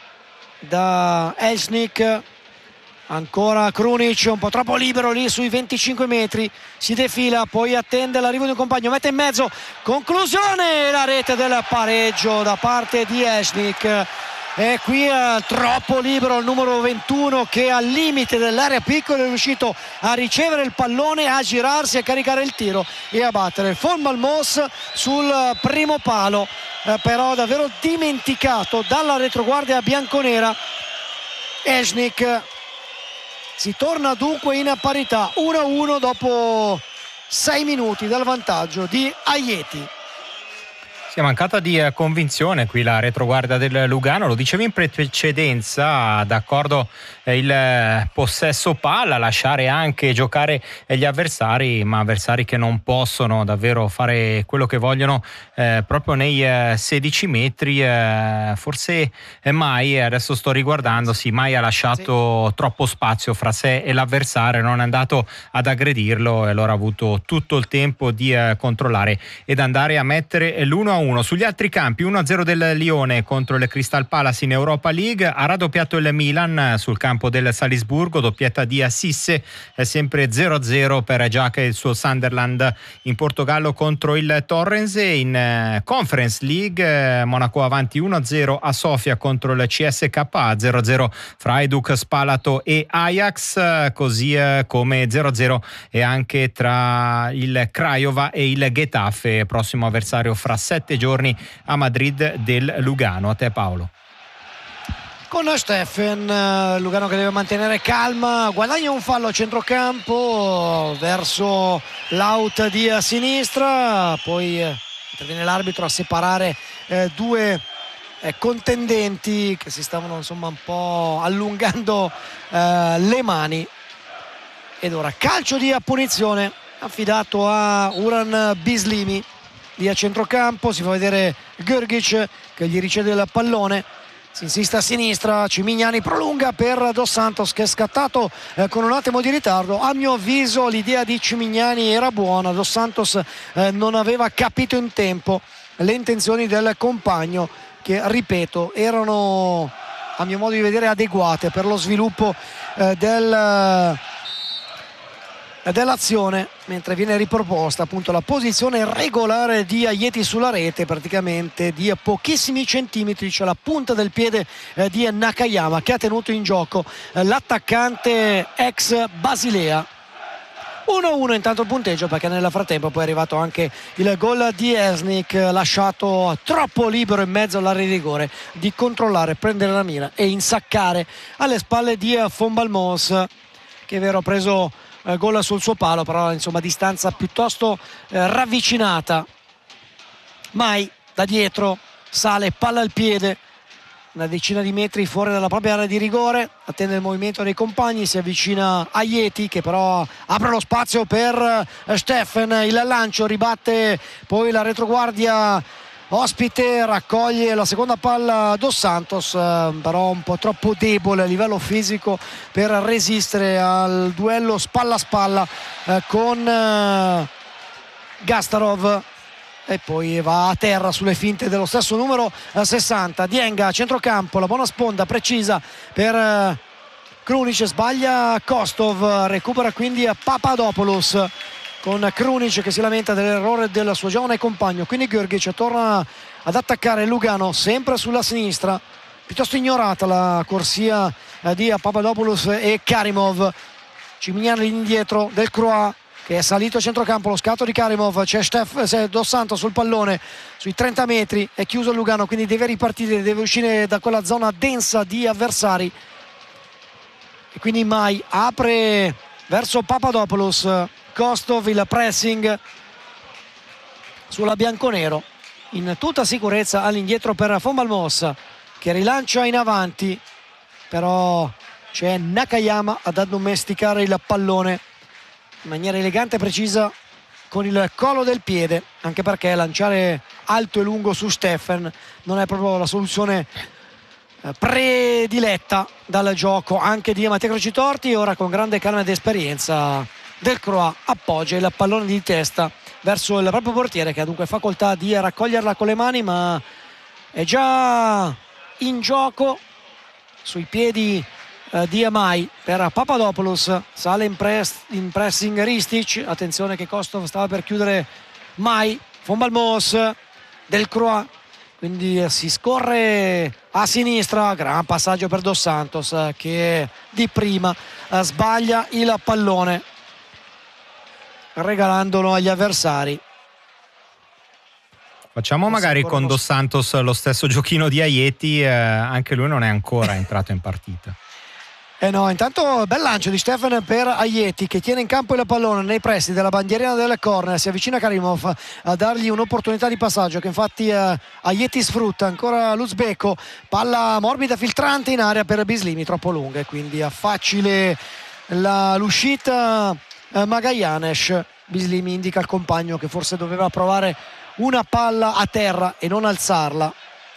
da Elšnik, ancora Krunic un po' troppo libero lì sui 25 metri, si defila, poi attende l'arrivo di un compagno, mette in mezzo, conclusione, la rete del pareggio da parte di Elšnik. E qui troppo libero il numero 21 che al limite dell'area piccola è riuscito a ricevere il pallone, a girarsi, a caricare il tiro e a battere Von Malmos sul primo palo, però davvero dimenticato dalla retroguardia bianconera. Elšnik. Si torna dunque in parità 1-1 dopo 6 minuti dal vantaggio di Ajeti. Si è mancata di convinzione qui la retroguardia del Lugano, lo dicevi in precedenza, d'accordo il possesso palla, lasciare anche giocare gli avversari, ma avversari che non possono davvero fare quello che vogliono proprio nei 16 metri, forse mai, adesso sto riguardando, mai ha lasciato troppo spazio fra sé e l'avversario, non è andato ad aggredirlo e allora ha avuto tutto il tempo di controllare ed andare a mettere l'1-1. Sugli altri campi 1-0 del Lione contro il Crystal Palace in Europa League, ha raddoppiato il Milan sul campo del Salisburgo, doppietta di Assisse, è sempre 0-0 per Giac e il suo Sunderland in Portogallo contro il Torrens. In Conference League Monaco avanti 1-0 a Sofia contro il CSKA, 0-0 fra Hajduk Spalato e Ajax, così come 0-0 e anche tra il Craiova e il Getafe, prossimo avversario fra 7 giorni a Madrid del Lugano. A te Paolo. Con Steffen, Lugano che deve mantenere calma, guadagna un fallo a centrocampo verso l'out di sinistra, poi interviene l'arbitro a separare due contendenti che si stavano insomma un po' allungando le mani, ed ora calcio di punizione affidato a Uran Bislimi a centrocampo. Si fa vedere Grgic che gli riceve il pallone, si insiste a sinistra, Cimignani prolunga per Dos Santos che è scattato con un attimo di ritardo. A mio avviso l'idea di Cimignani era buona, Dos Santos non aveva capito in tempo le intenzioni del compagno che, ripeto, erano a mio modo di vedere adeguate per lo sviluppo dell'azione, mentre viene riproposta appunto la posizione regolare di Ajeti sulla rete, praticamente di pochissimi centimetri, cioè la punta del piede di Nakayama che ha tenuto in gioco l'attaccante ex Basilea. 1-1 intanto il punteggio, perché nel frattempo poi è arrivato anche il gol di Elšnik, lasciato troppo libero in mezzo all'area di rigore di controllare, prendere la mira e insaccare alle spalle di Von Balmos, che è vero ha preso gol sul suo palo, però insomma a distanza piuttosto ravvicinata. Mai da dietro sale, palla al piede, una decina di metri fuori dalla propria area di rigore, attende il movimento dei compagni, si avvicina a Yeti che però apre lo spazio per Steffen, il lancio, ribatte poi la retroguardia ospite, raccoglie la seconda palla Dos Santos, però un po' troppo debole a livello fisico per resistere al duello spalla a spalla con Gastarov, e poi va a terra sulle finte dello stesso numero 60. Dienga a centrocampo, la buona sponda precisa per Krunic, sbaglia Kostov, recupera quindi a Papadopoulos con Krunic che si lamenta dell'errore del suo giovane compagno, quindi Grgic torna ad attaccare Lugano sempre sulla sinistra, piuttosto ignorata la corsia di Papadopoulos e Karimov. Cimignani indietro del Croix che è salito a centrocampo, lo scatto di Karimov, c'è Dos Santos sul pallone sui 30 metri, è chiuso Lugano, quindi deve ripartire, deve uscire da quella zona densa di avversari, e quindi Mai apre verso Papadopoulos. Kostov, il pressing sulla bianconero in tutta sicurezza all'indietro per Von Balmos che rilancia in avanti, però c'è Nakayama ad addomesticare il pallone in maniera elegante e precisa con il collo del piede, anche perché lanciare alto e lungo su Steffen non è proprio la soluzione prediletta dal gioco anche di Mattia Crocitorti. Ora con grande calma ed esperienza del Croix appoggia il pallone di testa verso il proprio portiere, che ha dunque facoltà di raccoglierla con le mani, ma è già in gioco sui piedi di Amai per Papadopoulos. Sale in pressing Ristic, attenzione che Kostov stava per chiudere Mai. Von Balmos, del Croix, quindi si scorre a sinistra, gran passaggio per Dos Santos che di prima sbaglia il pallone regalandolo agli avversari. Facciamo magari con Dos Santos lo stesso giochino di Aieti, anche lui non è ancora entrato in partita. No, intanto bel lancio di Steffen per Aieti che tiene in campo il pallone nei pressi della bandierina del corner, si avvicina Karimov a dargli un'opportunità di passaggio che infatti Aieti sfrutta. Ancora l'Uzbeko, palla morbida filtrante in area per Bislimi, troppo lunga, e quindi facile l'uscita Magajanes. Bislimi indica al compagno che forse doveva provare una palla a terra e non alzarla,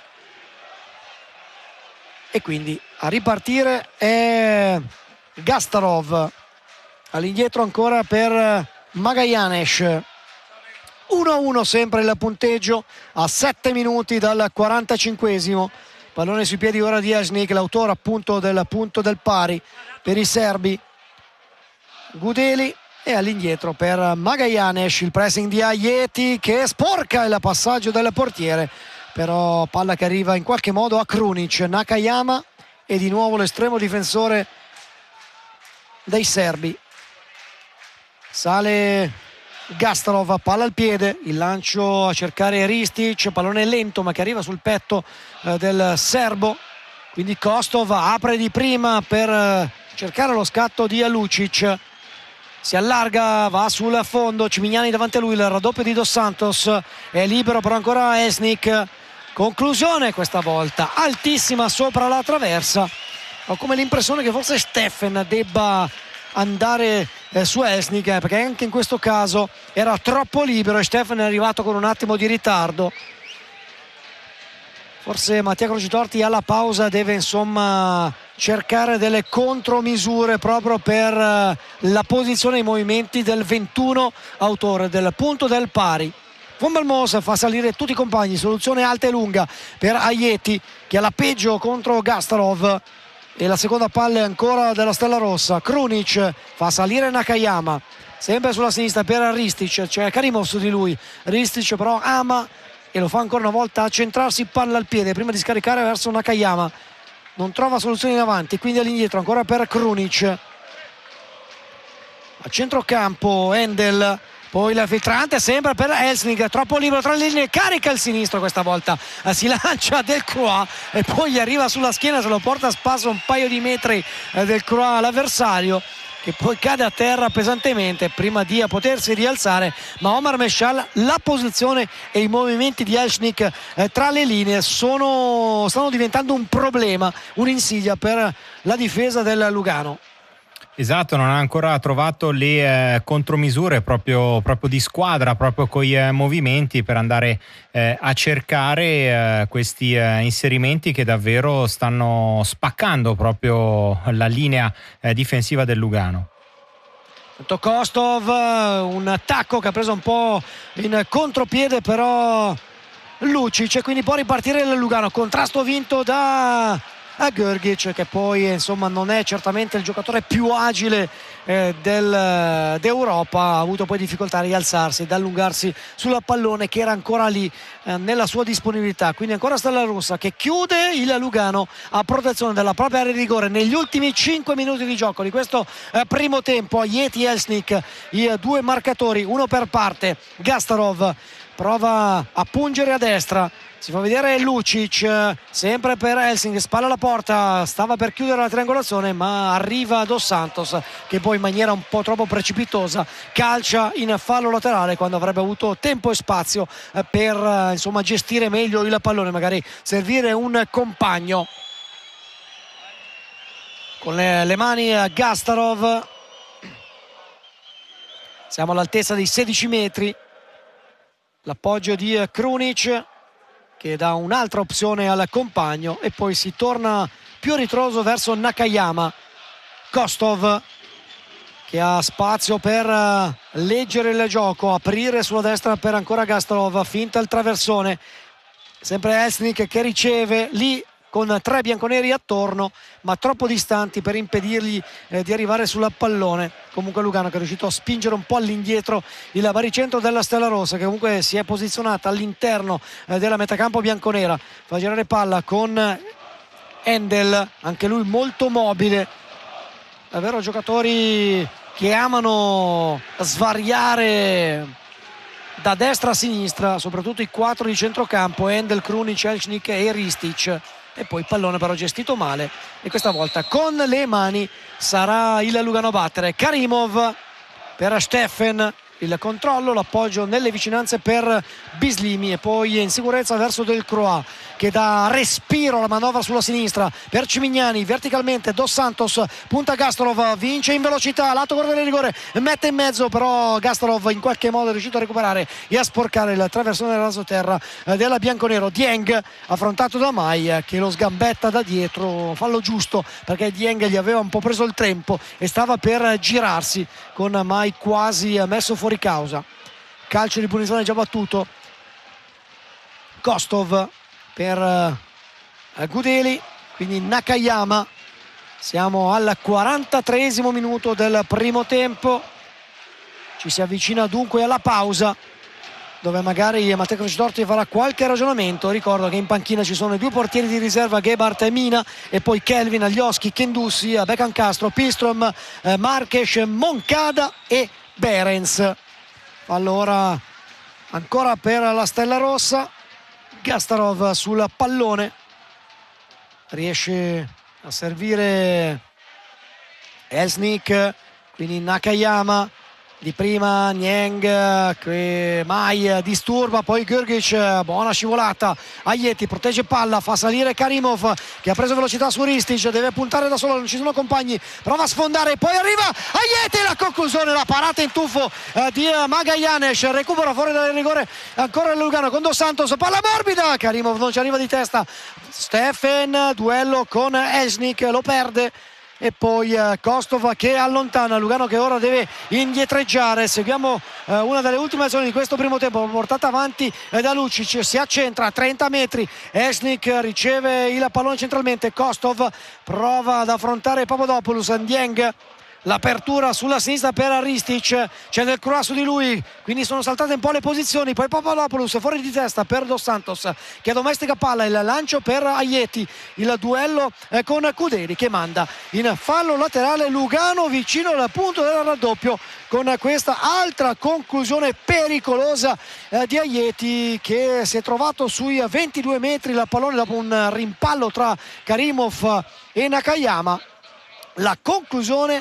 e quindi a ripartire è Gastarov. All'indietro ancora per Magajanes. 1-1 sempre il punteggio a 7 minuti dal 45esimo. Pallone sui piedi ora di Esnik, l'autore appunto del punto del pari per i serbi. Gudeli, e all'indietro per Magajanes il pressing di Aieti che sporca il passaggio del portiere, però palla che arriva in qualche modo a Krunic. Nakayama e di nuovo l'estremo difensore dei serbi. Sale Gastarov, palla al piede, il lancio a cercare Ristic, pallone lento ma che arriva sul petto del serbo, quindi Kostov apre di prima per cercare lo scatto di Lucic, si allarga, va sul fondo, Cimignani davanti a lui, il raddoppio di Dos Santos, è libero però ancora Esnik. Conclusione questa volta altissima sopra la traversa. Ho come l'impressione che forse Steffen debba andare su Esnik, perché anche in questo caso era troppo libero e Steffen è arrivato con un attimo di ritardo. Forse Mattia Crocitorti alla pausa deve insomma cercare delle contromisure proprio per la posizione e i movimenti del 21 autore del punto del pari. Von Balmos fa salire tutti i compagni, soluzione alta e lunga per Aieti che ha la peggio contro Gastarov, e la seconda palla è ancora della Stella Rossa. Krunic fa salire Nakayama, sempre sulla sinistra per Ristic, c'è Karimov su di lui, Ristic però ama e lo fa ancora una volta a centrarsi, palla al piede prima di scaricare verso Nakayama, non trova soluzioni in avanti, quindi all'indietro ancora per Krunic. A centrocampo Endel, poi la filtrante sempre per Esnik, troppo libero tra le linee, carica il sinistro questa volta, si lancia del Croix e poi gli arriva sulla schiena, se lo porta a spasso un paio di metri del Croix all'avversario, che poi cade a terra pesantemente prima di potersi rialzare, ma Omar Meshal, la posizione e i movimenti di Elshnik tra le linee stanno diventando un problema, un'insidia per la difesa del Lugano. Esatto, non ha ancora trovato le contromisure proprio di squadra, proprio con i movimenti per andare a cercare questi inserimenti che davvero stanno spaccando proprio la linea difensiva del Lugano. Kostov, un attacco che ha preso un po' in contropiede però Lucic, e quindi può ripartire il Lugano. Contrasto vinto da Grgic, che poi insomma non è certamente il giocatore più agile d'Europa, ha avuto poi difficoltà a rialzarsi ed allungarsi sul pallone che era ancora lì nella sua disponibilità. Quindi ancora Stella Rossa che chiude il Lugano a protezione della propria area di rigore negli ultimi 5 minuti di gioco di questo primo tempo. Ajeti e Elshnik, i due marcatori, uno per parte. Gastarov prova a pungere a destra, si fa vedere Lucic, sempre per Elshnik, spalla alla porta, stava per chiudere la triangolazione ma arriva Dos Santos che poi in maniera un po' troppo precipitosa calcia in fallo laterale quando avrebbe avuto tempo e spazio per insomma gestire meglio il pallone, magari servire un compagno. Con le mani Gastarov, siamo all'altezza dei 16 metri, l'appoggio di Krunic che dà un'altra opzione al compagno e poi si torna più a ritroso verso Nakayama. Kostov che ha spazio per leggere il gioco, aprire sulla destra per ancora Gastarov, finta il traversone, sempre Elshnik che riceve lì con tre bianconeri attorno ma troppo distanti per impedirgli di arrivare sul pallone. Comunque Lugano che è riuscito a spingere un po' all'indietro il baricentro della Stella Rossa, che comunque si è posizionata all'interno della metacampo bianconera. Fa girare palla con Endel, anche lui molto mobile, davvero giocatori che amano svariare da destra a sinistra, soprattutto i quattro di centrocampo, Endel, Krunic, Elshnik e Ristic. E poi il pallone però gestito male e questa volta con le mani sarà il Lugano a battere. Karimov per Steffen, il controllo, l'appoggio nelle vicinanze per Bislimi e poi in sicurezza verso Del Croix che dà respiro alla manovra sulla sinistra per Cimignani, verticalmente Dos Santos, punta Gastarov, vince in velocità, lato corto del rigore, mette in mezzo però Gastarov in qualche modo è riuscito a recuperare e a sporcare il traversone del rasoterra della bianconero. Dieng affrontato da Mai che lo sgambetta da dietro, fallo giusto perché Dieng gli aveva un po' preso il tempo e stava per girarsi con Mai quasi messo fuori causa. Calcio di punizione già battuto. Kostov per Gudeli, quindi Nakayama. Siamo al 43esimo minuto del primo tempo, ci si avvicina dunque alla pausa dove magari Matteo Crocitorti farà qualche ragionamento. Ricordo che in panchina ci sono i due portieri di riserva, Gebhardt e Mina, e poi Kelvin, Aglioschi, Kendussi, Becan Castro, Pilstrom, Marques, Moncada e Berens. Allora ancora per la Stella Rossa, Gastarov sul pallone, riesce a servire Elshnik, quindi Nakayama di prima, Niang che mai disturba, poi Grgic, buona scivolata, Ajeti protegge palla, fa salire Karimov che ha preso velocità su Ristic, deve puntare da solo, non ci sono compagni, prova a sfondare, poi arriva Ajeti, la conclusione, la parata in tuffo di Magallanes, recupera fuori dal rigore ancora il Lugano con Dos Santos, palla morbida, Karimov non ci arriva di testa, Steffen, duello con Elshnik, lo perde. E poi Kostov che allontana Lugano che ora deve indietreggiare. Seguiamo una delle ultime azioni di questo primo tempo, portata avanti da Lucic, si accentra a 30 metri, Elshnik riceve il pallone centralmente, Kostov prova ad affrontare Papadopoulos, Ndieng, l'apertura sulla sinistra per Ristic, c'è Del Croix su di lui, quindi sono saltate un po' le posizioni, poi Papadopoulos fuori di testa per Dos Santos che domestica palla, il lancio per Ajeti, il duello con Kudeli che manda in fallo laterale Lugano vicino al punto del raddoppio, con questa altra conclusione pericolosa di Ajeti che si è trovato sui 22 metri il pallone dopo un rimpallo tra Karimov e Nakayama. La conclusione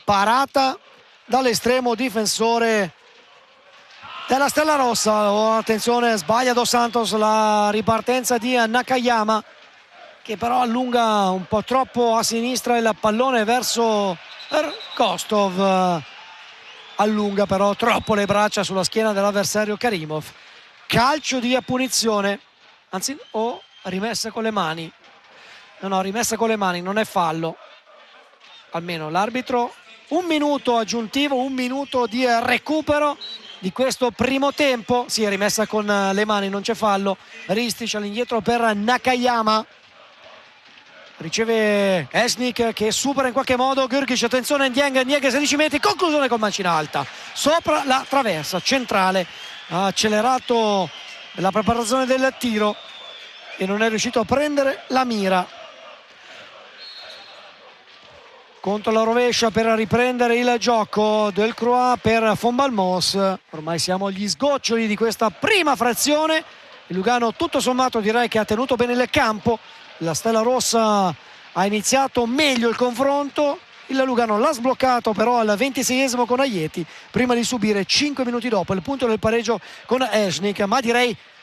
parata dall'estremo difensore della Stella Rossa. Oh, attenzione, sbaglia Dos Santos, la ripartenza di Nakayama, che però allunga un po' troppo a sinistra il pallone verso Kostov, allunga però troppo le braccia sulla schiena dell'avversario Karimov. Calcio di punizione, anzi rimessa con le mani, no, rimessa con le mani, non è fallo, almeno l'arbitro. Un minuto aggiuntivo, un minuto di recupero di questo primo tempo. Sì, è rimessa con le mani, non c'è fallo. Ristic all'indietro per Nakayama, riceve Esnik che supera in qualche modo Grgic, attenzione Ndiaye 16 metri, conclusione con mancina alta sopra la traversa centrale. Ha accelerato la preparazione del tiro e non è riuscito a prendere la mira. Contro la rovescia per riprendere il gioco del Croix per Fonbalmos. Ormai siamo agli sgoccioli di questa prima frazione. Il Lugano tutto sommato direi che ha tenuto bene il campo. La Stella Rossa ha iniziato meglio il confronto, il Lugano l'ha sbloccato però al 26esimo con Aieti, prima di subire 5 minuti dopo il punto del pareggio con Esnik. Ma direi